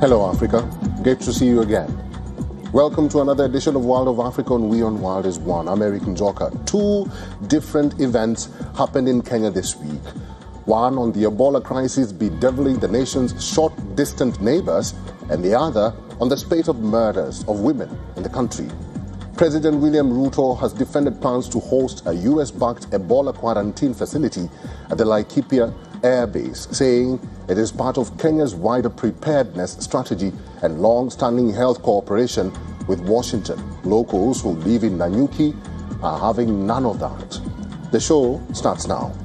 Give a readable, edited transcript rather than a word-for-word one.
Hello, Africa. Great to see you again. Welcome to another edition of World of Africa on We on Wild is One. I'm Eric Njoka. Two different events happened in Kenya this week. One on the Ebola crisis bedeviling the nation's short, distant neighbors, and the other on the spate of murders of women in the country. President William Ruto has defended plans to host a US-backed Ebola quarantine facility at the Laikipia Air Base, saying it is part of Kenya's wider preparedness strategy and long-standing health cooperation with Washington. Locals who live in Nanyuki are having none of that. The show starts now.